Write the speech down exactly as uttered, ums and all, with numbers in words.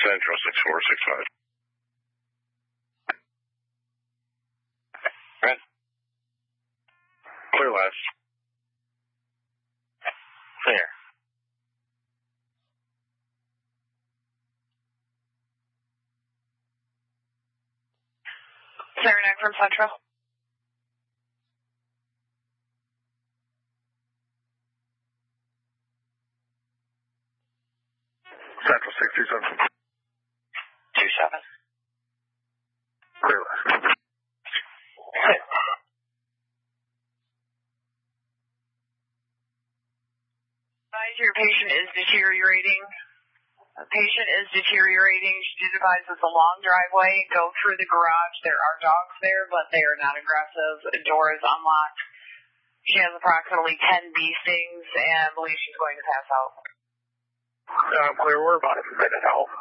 Central six four six five. Red. Clear last. Clear. Saranac from Central. Central six two seven. Two seven. Clear last. Your patient is deteriorating. The patient is deteriorating. She did advise it's a long driveway. Go through the garage. There are dogs there, but they are not aggressive. The door is unlocked. She has approximately ten bee stings and believes she's going to pass out. Uh, clear. We're about a minute out.